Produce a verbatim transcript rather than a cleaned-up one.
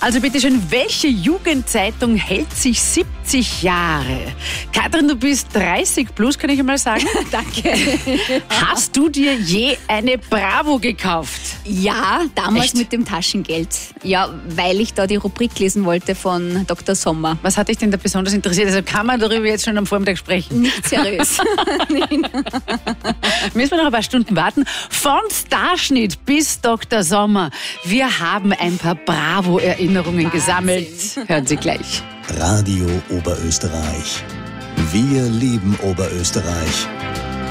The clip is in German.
Also bitteschön, welche Jugendzeitung hält sich siebzig Jahre? Katrin, du bist dreißig plus, kann ich einmal sagen. Danke. Hast du dir je eine Bravo gekauft? Ja, damals Echt? mit dem Taschengeld. Ja, weil ich da die Rubrik lesen wollte von Doktor Sommer. Was hat dich denn da besonders interessiert? Also kann man darüber jetzt schon am Vormittag sprechen? Nicht seriös. Nein. Müssen wir noch ein paar Stunden warten. Von Starschnitt bis Doktor Sommer. Wir haben ein paar Bravo-Erinnerungen gesammelt. Hören Sie gleich. Radio Oberösterreich. Wir lieben Oberösterreich.